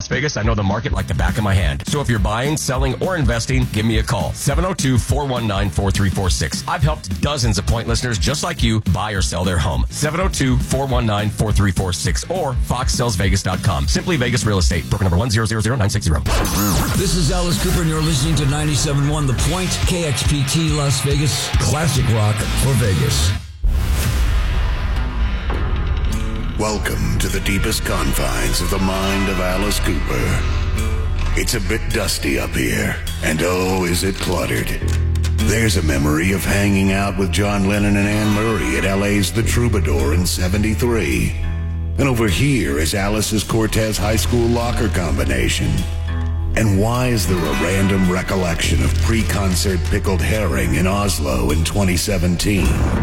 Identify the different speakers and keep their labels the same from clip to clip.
Speaker 1: Las Vegas, I know the market like the back of my hand. So if you're buying, selling, or investing, give me a call. 702-419-4346. I've helped dozens of Point listeners just like you buy or sell their home. 702-419-4346 or foxsellsvegas.com. Simply Vegas Real Estate. Broker number 1000960.
Speaker 2: This is Alice Cooper, and you're listening to 97.1 The Point, KXPT Las Vegas, classic rock for Vegas.
Speaker 3: Welcome to the deepest confines of the mind of Alice Cooper. It's a bit dusty up here, and oh, is it cluttered. There's a memory of hanging out with John Lennon and Anne Murray at LA's The Troubadour in '73. And over here is Alice's Cortez High School locker combination. And why is there a random recollection of pre-concert pickled herring in Oslo in 2017?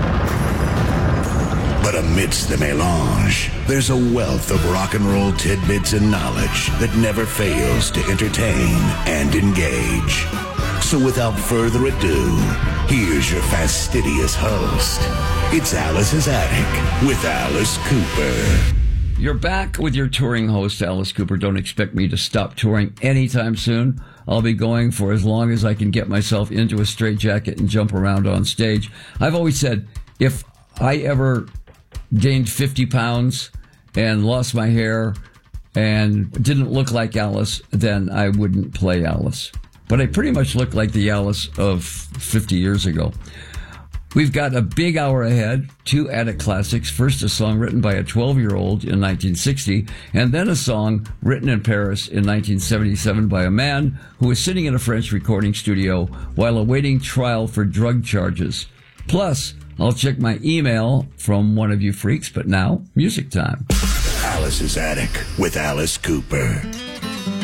Speaker 3: But amidst the melange, there's a wealth of rock and roll tidbits and knowledge that never fails to entertain and engage. So without further ado, here's your fastidious host. It's Alice's Attic with Alice Cooper.
Speaker 2: You're back with your touring host, Alice Cooper. Don't expect me to stop touring anytime soon. I'll be going for as long as I can get myself into a straitjacket and jump around on stage. I've always said, if I ever gained 50 pounds and lost my hair and didn't look like Alice, then I wouldn't play Alice. But I pretty much look like the Alice of 50 years ago. We've got a big hour ahead, 2 Attic classics. First, a song written by a 12-year-old in 1960, and then a song written in Paris in 1977 by a man who was sitting in a French recording studio while awaiting trial for drug charges. Plus, I'll check my email from one of you freaks, but now, music time.
Speaker 3: Alice's Attic with Alice Cooper.